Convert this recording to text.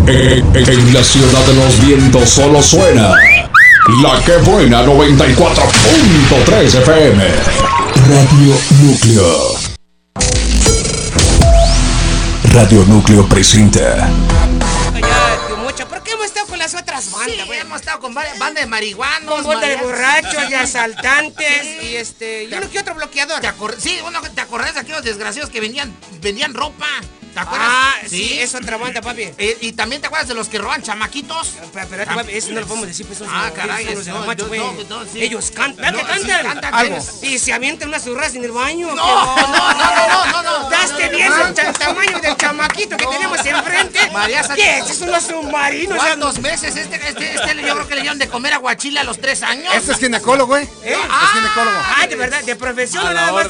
En la ciudad de los vientos solo suena La Que Buena 94.3 FM. Radio Núcleo. Radio Núcleo presenta. ¿Por qué hemos estado con las otras bandas? Sí, hemos estado con bandas de marihuanos, con bandas de borrachos, de asaltantes y uno que otro bloqueador. ¿Te acordás de aquellos desgraciados que vendían ropa? ¿Te acuerdas? Ah, sí, es otra banda, papi. Y también te acuerdas de los que roban chamaquitos. Pero papi, eso no lo podemos decir, pues. Caray, eso no, sí. Ellos cantan, cantan algo. Y se avientan unas zurras en el baño. No. Daste bien el tamaño del chamaquito que tenemos enfrente. ¿Qué? ¿Estos son los submarinos? ¿Cuántos meses? Yo creo que le dieron de comer aguachile a los 3 años. Este es ginecólogo, güey. Es ginecólogo. Ah, de verdad, de profesión nada más.